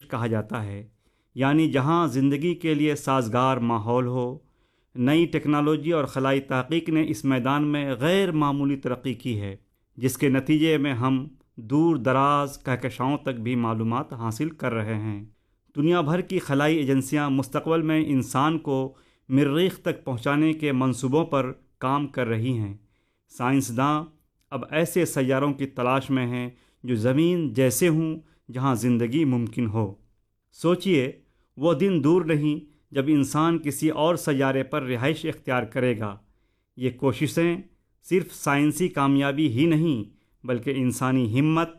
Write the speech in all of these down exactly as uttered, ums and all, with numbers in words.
کہا جاتا ہے، یعنی جہاں زندگی کے لیے سازگار ماحول ہو۔ نئی ٹیکنالوجی اور خلائی تحقیق نے اس میدان میں غیر معمولی ترقی کی ہے، جس کے نتیجے میں ہم دور دراز کہکشاؤں تک بھی معلومات حاصل کر رہے ہیں۔ دنیا بھر کی خلائی ایجنسیاں مستقبل میں انسان کو مریخ تک پہنچانے کے منصوبوں پر کام کر رہی ہیں۔ سائنسداں اب ایسے سیاروں کی تلاش میں ہیں جو زمین جیسے ہوں، جہاں زندگی ممکن ہو۔ سوچئے، وہ دن دور نہیں جب انسان کسی اور سیارے پر رہائش اختیار کرے گا۔ یہ کوششیں صرف سائنسی کامیابی ہی نہیں، بلکہ انسانی ہمت،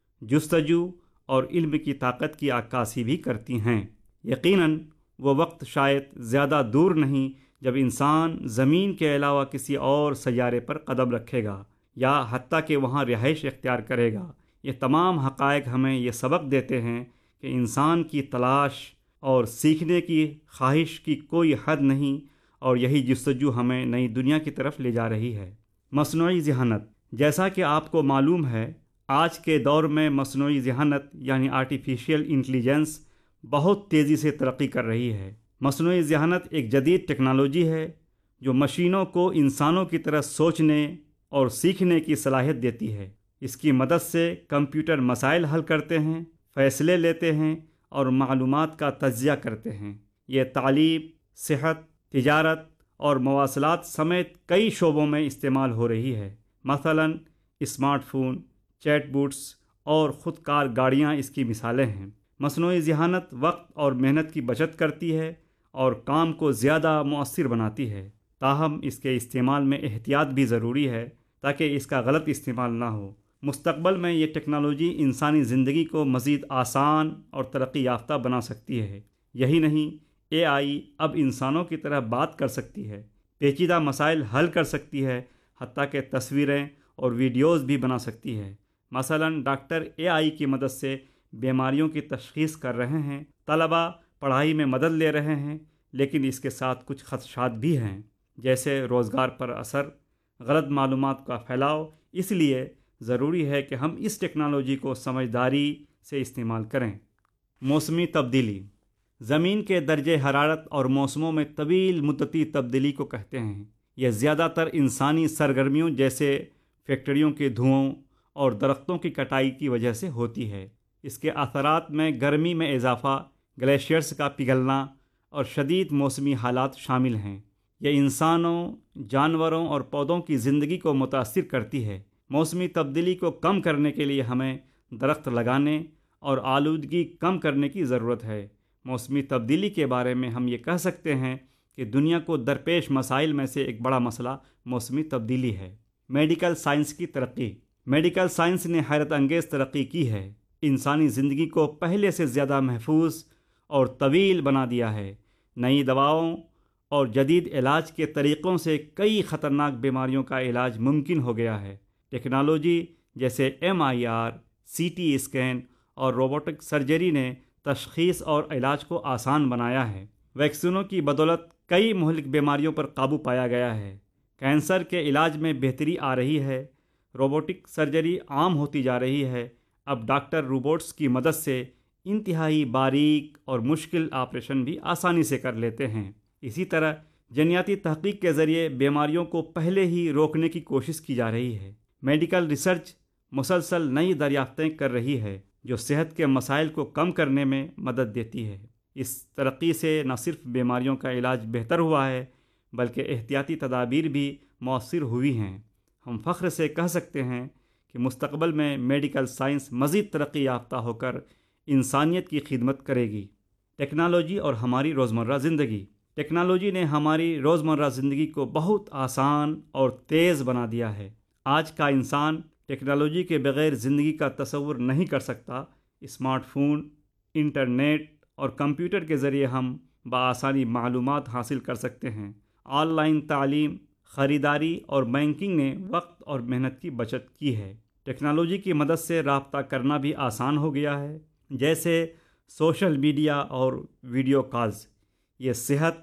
جستجو اور علم کی طاقت کی عکاسی بھی کرتی ہیں۔ یقیناً وہ وقت شاید زیادہ دور نہیں جب انسان زمین کے علاوہ کسی اور سیارے پر قدم رکھے گا یا حتیٰ کہ وہاں رہائش اختیار کرے گا۔ یہ تمام حقائق ہمیں یہ سبق دیتے ہیں کہ انسان کی تلاش اور سیکھنے کی خواہش کی کوئی حد نہیں، اور یہی جستجو ہمیں نئی دنیا کی طرف لے جا رہی ہے۔ مصنوعی ذہانت، جیسا کہ آپ کو معلوم ہے، آج کے دور میں مصنوعی ذہانت یعنی آرٹیفیشیل انٹیلیجنس بہت تیزی سے ترقی کر رہی ہے۔ مصنوعی ذہانت ایک جدید ٹیکنالوجی ہے جو مشینوں کو انسانوں کی طرح سوچنے اور سیکھنے کی صلاحیت دیتی ہے۔ اس کی مدد سے کمپیوٹر مسائل حل کرتے ہیں، فیصلے لیتے ہیں اور معلومات کا تجزیہ کرتے ہیں۔ یہ تعلیم، صحت، تجارت اور مواصلات سمیت کئی شعبوں میں استعمال ہو رہی ہے۔ مثلاً اسمارٹ فون، چیٹ بوٹس اور خود کار گاڑیاں اس کی مثالیں ہیں۔ مصنوعی ذہانت وقت اور محنت کی بچت کرتی ہے اور کام کو زیادہ مؤثر بناتی ہے، تاہم اس کے استعمال میں احتیاط بھی ضروری ہے تاکہ اس کا غلط استعمال نہ ہو۔ مستقبل میں یہ ٹیکنالوجی انسانی زندگی کو مزید آسان اور ترقی یافتہ بنا سکتی ہے۔ یہی نہیں، اے آئی اب انسانوں کی طرح بات کر سکتی ہے، پیچیدہ مسائل حل کر سکتی ہے، حتیٰ کہ تصویریں اور ویڈیوز بھی بنا سکتی ہے۔ مثلاً ڈاکٹر اے آئی کی مدد سے بیماریوں کی تشخیص کر رہے ہیں، طلباء پڑھائی میں مدد لے رہے ہیں، لیکن اس کے ساتھ کچھ خدشات بھی ہیں، جیسے روزگار پر اثر، غلط معلومات کا پھیلاؤ۔ اس لیے ضروری ہے کہ ہم اس ٹیکنالوجی کو سمجھداری سے استعمال کریں۔ موسمی تبدیلی، زمین کے درجہ حرارت اور موسموں میں طویل مدتی تبدیلی کو کہتے ہیں۔ یہ زیادہ تر انسانی سرگرمیوں جیسے فیکٹریوں کے دھوؤں اور درختوں کی کٹائی کی وجہ سے ہوتی ہے۔ اس کے اثرات میں گرمی میں اضافہ، گلیشیئرز کا پگھلنا اور شدید موسمی حالات شامل ہیں۔ یہ انسانوں، جانوروں اور پودوں کی زندگی کو متاثر کرتی ہے۔ موسمی تبدیلی کو کم کرنے کے لیے ہمیں درخت لگانے اور آلودگی کم کرنے کی ضرورت ہے۔ موسمی تبدیلی کے بارے میں ہم یہ کہہ سکتے ہیں کہ دنیا کو درپیش مسائل میں سے ایک بڑا مسئلہ موسمی تبدیلی ہے۔ میڈیکل سائنس کی ترقی، میڈیکل سائنس نے حیرت انگیز ترقی کی ہے، انسانی زندگی کو پہلے سے زیادہ محفوظ اور طویل بنا دیا ہے۔ نئی دواؤں اور جدید علاج کے طریقوں سے کئی خطرناک بیماریوں کا علاج ممکن ہو گیا ہے۔ ٹیکنالوجی جیسے M I R, C T scan اور روبوٹک سرجری نے تشخیص اور علاج کو آسان بنایا ہے۔ ویکسینوں کی بدولت کئی مہلک بیماریوں پر قابو پایا گیا ہے۔ کینسر کے علاج میں بہتری آ رہی ہے، روبوٹک سرجری عام ہوتی جا رہی ہے۔ اب ڈاکٹر روبوٹس کی مدد سے انتہائی باریک اور مشکل آپریشن بھی آسانی سے کر لیتے ہیں۔ اسی طرح جینیاتی تحقیق کے ذریعے بیماریوں کو پہلے ہی روکنے کی کوشش کی جا رہی ہے۔ میڈیکل ریسرچ مسلسل نئی دریافتیں کر رہی ہے جو صحت کے مسائل کو کم کرنے میں مدد دیتی ہے۔ اس ترقی سے نہ صرف بیماریوں کا علاج بہتر ہوا ہے، بلکہ احتیاطی تدابیر بھی مؤثر ہوئی ہیں۔ ہم فخر سے کہہ سکتے ہیں کہ مستقبل میں میڈیکل سائنس مزید ترقی یافتہ ہو کر انسانیت کی خدمت کرے گی۔ ٹیکنالوجی اور ہماری روزمرہ زندگی، ٹیکنالوجی نے ہماری روزمرہ زندگی کو بہت آسان اور تیز بنا دیا ہے۔ آج کا انسان ٹیکنالوجی کے بغیر زندگی کا تصور نہیں کر سکتا۔ اسمارٹ فون، انٹرنیٹ اور کمپیوٹر کے ذریعے ہم بآسانی معلومات حاصل کر سکتے ہیں۔ آن لائن تعلیم، خریداری اور بینکنگ نے وقت اور محنت کی بچت کی ہے۔ ٹیکنالوجی کی مدد سے رابطہ کرنا بھی آسان ہو گیا ہے، جیسے سوشل میڈیا اور ویڈیو کالز۔ یہ صحت،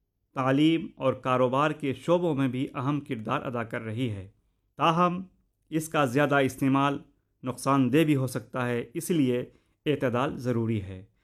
تعلیم اور کاروبار کے شعبوں میں بھی اہم کردار ادا کر رہی ہے۔ تاہم اس کا زیادہ استعمال نقصان دہ بھی ہو سکتا ہے، اس لیے اعتدال ضروری ہے۔